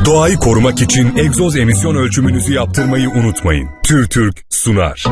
Doğayı korumak için egzoz emisyon ölçümünüzü yaptırmayı unutmayın. TÜRTÜRK sunar.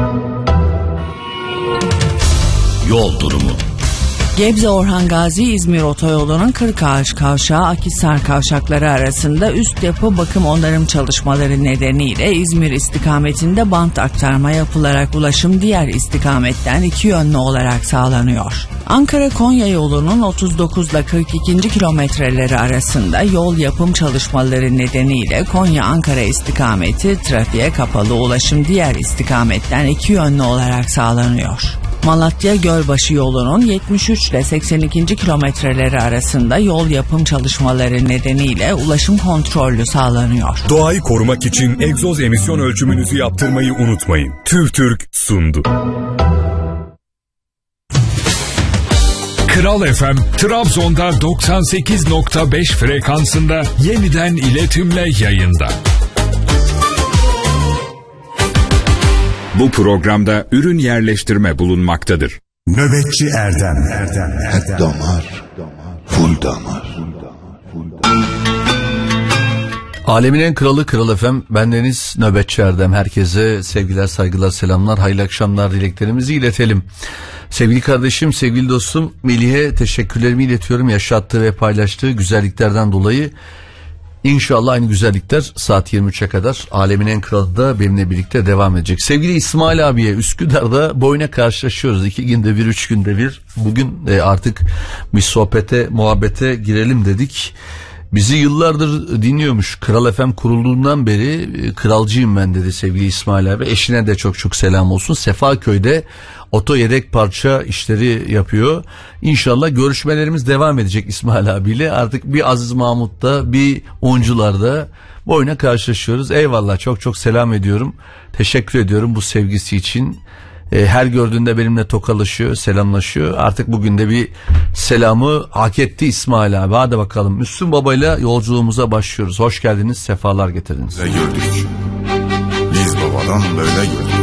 Yol durumu. Gebze Orhan Gazi İzmir Otoyolu'nun Kırkağaç Kavşağı Akhisar Kavşakları arasında üst yapı bakım onarım çalışmaları nedeniyle İzmir istikametinde bant aktarma yapılarak ulaşım diğer istikametten iki yönlü olarak sağlanıyor. Ankara-Konya yolunun 39 ile 42. kilometreleri arasında yol yapım çalışmaları nedeniyle Konya-Ankara istikameti trafiğe kapalı, ulaşım diğer istikametten iki yönlü olarak sağlanıyor. Malatya-Gölbaşı yolunun 73 ile 82. kilometreleri arasında yol yapım çalışmaları nedeniyle ulaşım kontrollü sağlanıyor. Doğayı korumak için egzoz emisyon ölçümünüzü yaptırmayı unutmayın. TÜRTÜRK sundu. Kral FM, Trabzon'da 98.5 frekansında yeniden iletimle yayında. Bu programda ürün yerleştirme bulunmaktadır. Nöbetçi Erdem. Hep damar, full damar. Alemin en kralı Kral FM, bendeniz Nöbetçi Erdem. Herkese sevgiler, saygılar, selamlar, hayırlı akşamlar dileklerimizi iletelim. Sevgili kardeşim, sevgili dostum Melih'e teşekkürlerimi iletiyorum. Yaşattığı ve paylaştığı güzelliklerden dolayı. İnşallah aynı güzellikler saat 23'e kadar Alemin en kralı da benimle birlikte devam edecek. Sevgili İsmail abiye Üsküdar'da boyuna karşılaşıyoruz. 2 günde bir, 3 günde bir. Bugün artık bir sohbete, muhabbete girelim dedik. Bizi yıllardır dinliyormuş. Kral FM kurulduğundan beri kralcıyım ben dedi sevgili İsmail abi. Eşine de çok çok selam olsun. Sefaköy'de oto yedek parça işleri yapıyor. İnşallah görüşmelerimiz devam edecek İsmail abiyle. Artık bir Aziz Mahmut'ta, bir Oncular'da boyuna karşılaşıyoruz. Eyvallah, çok çok selam ediyorum. Teşekkür ediyorum bu sevgisi için. Her gördüğünde benimle tokalaşıyor, selamlaşıyor. Artık bugün de bir selamı hak etti İsmail abi. Hadi bakalım, Müslüm Baba'yla yolculuğumuza başlıyoruz. Hoş geldiniz, sefalar getirdiniz. Gördük. Biz babadan böyle gördük.